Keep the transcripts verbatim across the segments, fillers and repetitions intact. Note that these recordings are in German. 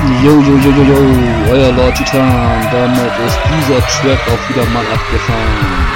Jo, jo, jo, jo, jo, euer Lord Titan, damit ist dieser Track auch wieder mal abgefahren.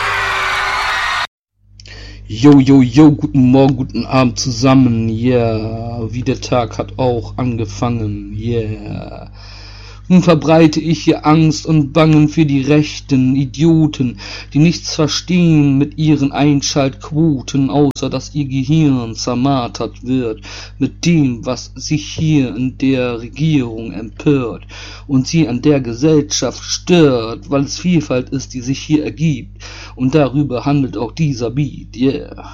Jo, jo, jo, guten Morgen, guten Abend zusammen, yeah, wie der Tag hat auch angefangen, yeah. Nun verbreite ich hier Angst und Bangen für die rechten Idioten, die nichts verstehen mit ihren Einschaltquoten, außer dass ihr Gehirn zermartert wird mit dem, was sich hier in der Regierung empört und sie an der Gesellschaft stört, weil es Vielfalt ist, die sich hier ergibt. Und darüber handelt auch dieser Beat, yeah.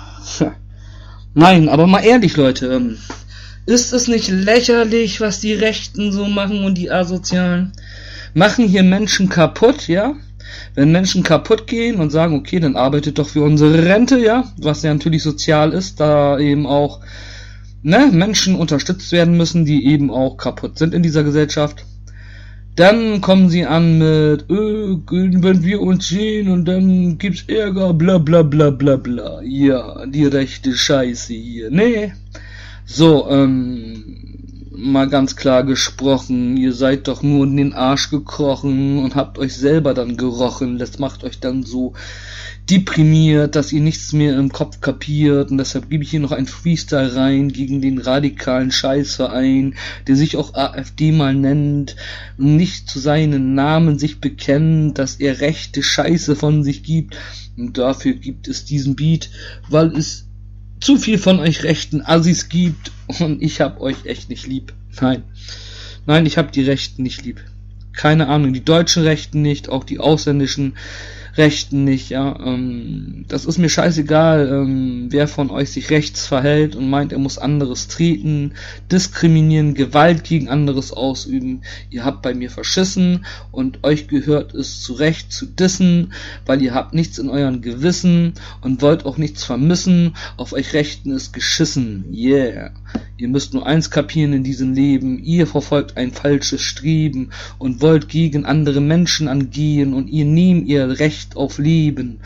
Nein, aber mal ehrlich, Leute, ist es nicht lächerlich, was die Rechten so machen und die Asozialen? Machen hier Menschen kaputt, ja? Wenn Menschen kaputt gehen und sagen, okay, dann arbeitet doch für unsere Rente, ja? Was ja natürlich sozial ist, da eben auch, ne, Menschen unterstützt werden müssen, die eben auch kaputt sind in dieser Gesellschaft. Dann kommen sie an mit, äh, wenn wir uns sehen und dann gibt's Ärger, bla bla bla bla bla. Ja, die rechte Scheiße hier. Nee. So, ähm, mal ganz klar gesprochen, ihr seid doch nur in den Arsch gekrochen und habt euch selber dann gerochen. Das macht euch dann so deprimiert, dass ihr nichts mehr im Kopf kapiert, und deshalb gebe ich hier noch ein Freestyle rein gegen den radikalen Scheißverein, der sich auch AfD mal nennt, und nicht zu seinen Namen sich bekennt, dass er rechte Scheiße von sich gibt, und dafür gibt es diesen Beat, weil es zu viel von euch rechten Assis gibt und ich hab euch echt nicht lieb. Nein. Nein, ich hab die Rechten nicht lieb. Keine Ahnung, die deutschen Rechten nicht, auch die ausländischen Rechten nicht, ja, ähm, das ist mir scheißegal, ähm, wer von euch sich rechts verhält und meint, er muss anderes treten, diskriminieren, Gewalt gegen anderes ausüben. Ihr habt bei mir verschissen und euch gehört es zu Recht zu dissen, weil ihr habt nichts in euren Gewissen und wollt auch nichts vermissen, auf euch Rechten ist geschissen, yeah. Ihr müsst nur eins kapieren in diesem Leben, ihr verfolgt ein falsches Streben und wollt gegen andere Menschen angehen und ihr nehmt ihr Recht auf Leben.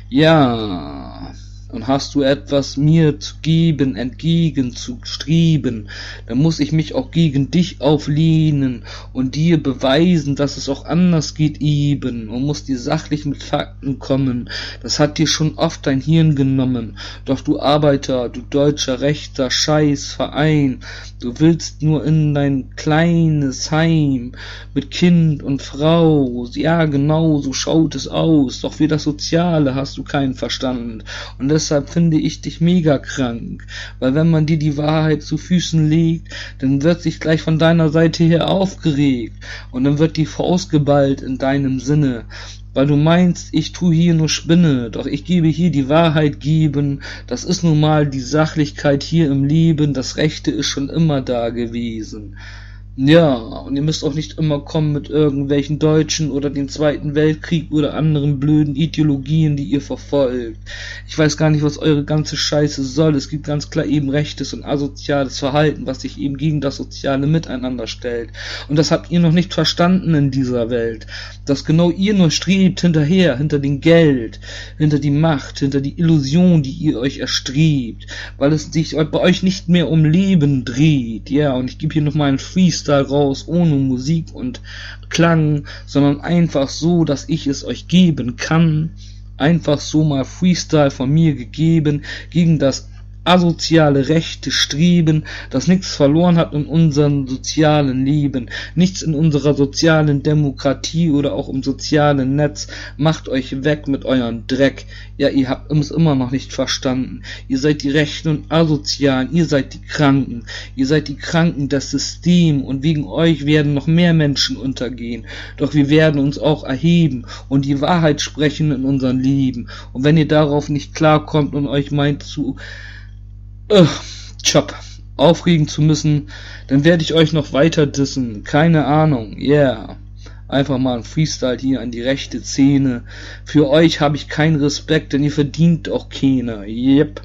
Ja, und hast du etwas mir zu geben, entgegen zu streben, dann muss ich mich auch gegen dich auflehnen und dir beweisen, dass es auch anders geht eben, und muss dir sachlich mit Fakten kommen. Das hat dir schon oft dein Hirn genommen, doch du Arbeiter, du deutscher rechter Scheißverein, du willst nur in dein kleines Heim mit Kind und Frau, ja genau, so schaut es aus, doch für das Soziale hast du keinen Verstand, und deshalb finde ich dich mega krank, weil wenn man dir die Wahrheit zu Füßen legt, dann wird sich gleich von deiner Seite her aufgeregt und dann wird die Faust geballt in deinem Sinne, weil du meinst, ich tu hier nur Spinne, doch ich gebe hier die Wahrheit geben, das ist nun mal die Sachlichkeit hier im Leben, das Rechte ist schon immer da gewesen. Ja, und ihr müsst auch nicht immer kommen mit irgendwelchen Deutschen oder den Zweiten Weltkrieg oder anderen blöden Ideologien, die ihr verfolgt. Ich weiß gar nicht, was eure ganze Scheiße soll. Es gibt ganz klar eben rechtes und asoziales Verhalten, was sich eben gegen das soziale Miteinander stellt. Und das habt ihr noch nicht verstanden in dieser Welt. Dass genau ihr nur strebt hinterher, hinter dem Geld, hinter die Macht, hinter die Illusion, die ihr euch erstrebt. Weil es sich bei euch nicht mehr um Leben dreht. Ja, und ich gebe hier noch mal einen Freestyle raus, ohne Musik und Klang, sondern einfach so, dass ich es euch geben kann. Einfach so mal Freestyle von mir gegeben, gegen das asoziale rechte Streben, das nichts verloren hat in unserem sozialen Leben, nichts in unserer sozialen Demokratie oder auch im sozialen Netz. Macht euch weg mit eurem Dreck. Ja, ihr habt es immer noch nicht verstanden. Ihr seid die Rechten und Asozialen, ihr seid die Kranken, ihr seid die Kranken des Systems, und wegen euch werden noch mehr Menschen untergehen. Doch wir werden uns auch erheben und die Wahrheit sprechen in unserem Leben. Und wenn ihr darauf nicht klarkommt und euch meint zu Uh, Chop, aufregen zu müssen, dann werde ich euch noch weiter dissen, keine Ahnung, yeah, einfach mal ein Freestyle hier an die rechte Szene, für euch habe ich keinen Respekt, denn ihr verdient auch keiner, yep.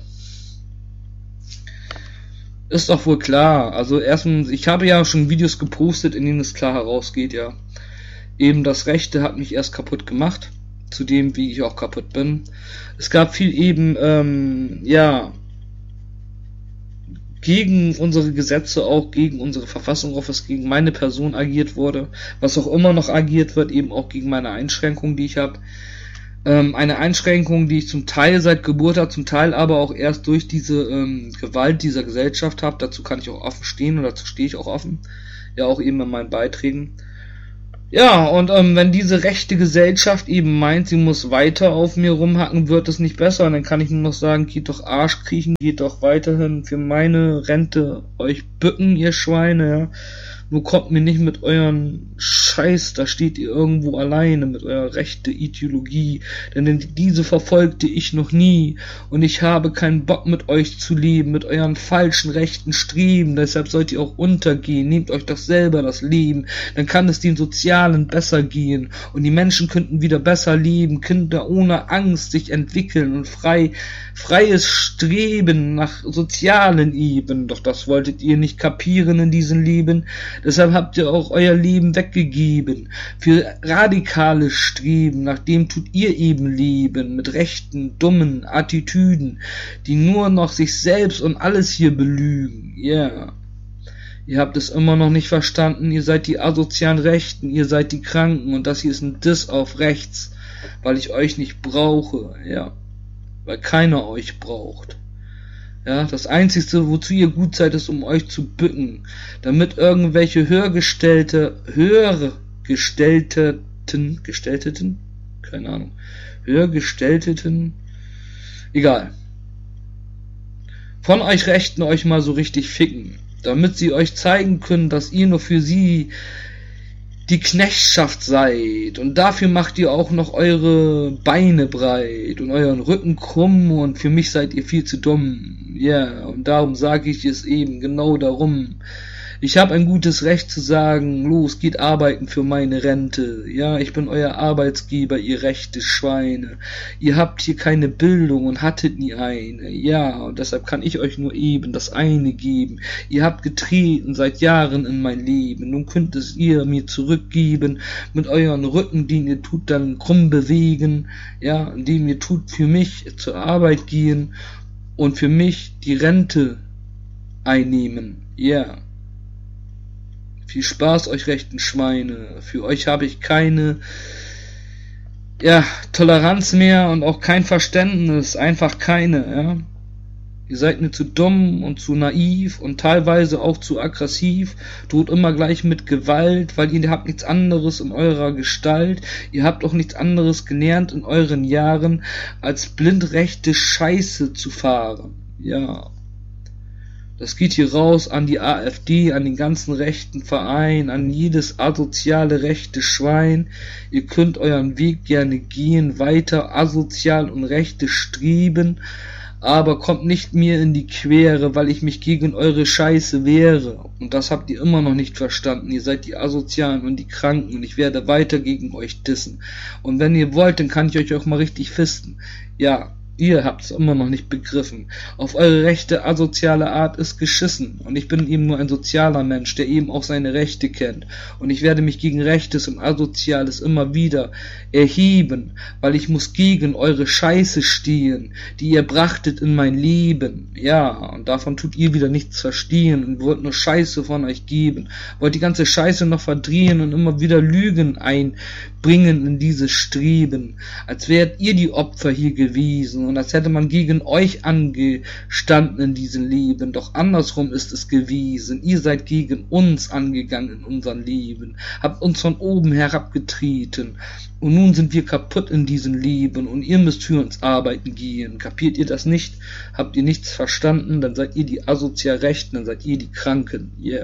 Ist doch wohl klar, also erstens, ich habe ja schon Videos gepostet, in denen es klar herausgeht, ja, eben das Rechte hat mich erst kaputt gemacht, zu dem, wie ich auch kaputt bin. Es gab viel eben, ähm, ja, gegen unsere Gesetze, auch gegen unsere Verfassung, auf was gegen meine Person agiert wurde, was auch immer noch agiert wird, eben auch gegen meine Einschränkung, die ich habe. Ähm, eine Einschränkung, die ich zum Teil seit Geburt habe, zum Teil aber auch erst durch diese ähm, Gewalt dieser Gesellschaft habe. Dazu kann ich auch offen stehen und dazu stehe ich auch offen. Ja, auch eben in meinen Beiträgen. Ja, und ähm, wenn diese rechte Gesellschaft eben meint, sie muss weiter auf mir rumhacken, wird es nicht besser. Und dann kann ich nur noch sagen, geht doch Arsch kriechen, geht doch weiterhin für meine Rente euch bücken, ihr Schweine, ja. Nur kommt mir nicht mit euren Scheiß, da steht ihr irgendwo alleine mit eurer rechte Ideologie, denn diese verfolgte ich noch nie und ich habe keinen Bock mit euch zu leben, mit euren falschen rechten Streben, deshalb sollt ihr auch untergehen, nehmt euch doch selber das Leben, dann kann es den Sozialen besser gehen und die Menschen könnten wieder besser leben, Kinder ohne Angst sich entwickeln und frei, freies Streben nach sozialen Ebenen, doch das wolltet ihr nicht kapieren in diesem Leben. Deshalb habt ihr auch euer Leben weggegeben für radikale Streben, nach dem tut ihr eben leben, mit rechten, dummen Attitüden, die nur noch sich selbst und alles hier belügen. Ja, yeah. Ihr habt es immer noch nicht verstanden, ihr seid die asozialen Rechten, ihr seid die Kranken und das hier ist ein Diss auf rechts, weil ich euch nicht brauche, ja, weil keiner euch braucht. Ja, das Einzige, wozu ihr gut seid, ist, um euch zu bücken, damit irgendwelche höhergestellte, höhergestellten, gestelteten, keine Ahnung, höhergestellten, egal, von euch Rechten euch mal so richtig ficken, damit sie euch zeigen können, dass ihr nur für sie die Knechtschaft seid und dafür macht ihr auch noch eure Beine breit und euren Rücken krumm und für mich seid ihr viel zu dumm. Ja, yeah, und darum sage ich es eben, genau darum. Ich habe ein gutes Recht zu sagen, los, geht arbeiten für meine Rente. Ja, ich bin euer Arbeitsgeber, ihr rechte Schweine. Ihr habt hier keine Bildung und hattet nie eine. Ja, und deshalb kann ich euch nur eben das eine geben. Ihr habt getreten seit Jahren in mein Leben. Nun könnt es ihr mir zurückgeben, mit euren Rücken, den ihr tut, dann krumm bewegen. Ja, indem ihr tut für mich zur Arbeit gehen und für mich die Rente einnehmen. Ja. Viel Spaß, euch rechten Schweine. Für euch habe ich keine ja, Toleranz mehr und auch kein Verständnis. Einfach keine, ja. Ihr seid mir zu dumm und zu naiv und teilweise auch zu aggressiv. Droht immer gleich mit Gewalt, weil ihr habt nichts anderes in eurer Gestalt. Ihr habt auch nichts anderes gelernt in euren Jahren, als blind rechte Scheiße zu fahren. Ja. Das geht hier raus an die AfD, an den ganzen rechten Verein, an jedes asoziale rechte Schwein. Ihr könnt euren Weg gerne gehen, weiter asozial und rechte streben, aber kommt nicht mir in die Quere, weil ich mich gegen eure Scheiße wehre. Und das habt ihr immer noch nicht verstanden. Ihr seid die Asozialen und die Kranken und ich werde weiter gegen euch dissen. Und wenn ihr wollt, dann kann ich euch auch mal richtig fisten. Ja. Ihr habt es immer noch nicht begriffen. Auf eure rechte asoziale Art ist geschissen. Und ich bin eben nur ein sozialer Mensch, der eben auch seine Rechte kennt. Und ich werde mich gegen Rechtes und Asoziales immer wieder erheben, weil ich muss gegen eure Scheiße stehen, die ihr brachtet in mein Leben. Ja, und davon tut ihr wieder nichts verstehen und wollt nur Scheiße von euch geben. Wollt die ganze Scheiße noch verdrehen und immer wieder Lügen einbringen in dieses Streben. Als wärt ihr die Opfer hier gewesen. Und als hätte man gegen euch angestanden in diesem Leben. Doch andersrum ist es gewesen. Ihr seid gegen uns angegangen in unserem Leben. Habt uns von oben herabgetreten. Und nun sind wir kaputt in diesem Leben. Und ihr müsst für uns arbeiten gehen. Kapiert ihr das nicht? Habt ihr nichts verstanden? Dann seid ihr die asozial Rechten. Dann seid ihr die Kranken. Yeah.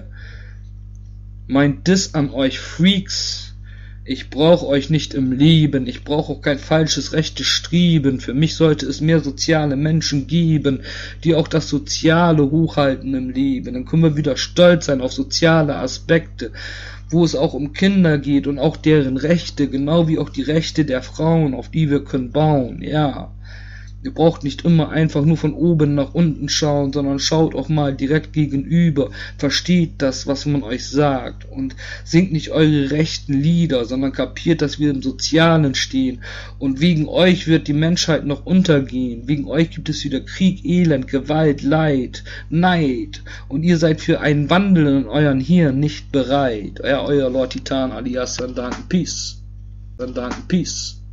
Mein Diss an euch Freaks. Ich brauche euch nicht im Leben, ich brauche auch kein falsches rechtes Streben. Für mich sollte es mehr soziale Menschen geben, die auch das Soziale hochhalten im Leben. Dann können wir wieder stolz sein auf soziale Aspekte, wo es auch um Kinder geht und auch deren Rechte, genau wie auch die Rechte der Frauen, auf die wir können bauen, ja. Ihr braucht nicht immer einfach nur von oben nach unten schauen, sondern schaut auch mal direkt gegenüber, versteht das, was man euch sagt und singt nicht eure rechten Lieder, sondern kapiert, dass wir im Sozialen stehen und wegen euch wird die Menschheit noch untergehen, wegen euch gibt es wieder Krieg, Elend, Gewalt, Leid, Neid und ihr seid für einen Wandel in euren Hirn nicht bereit. Euer, euer Lord Titan alias Sandan Peace. Sandan Peace.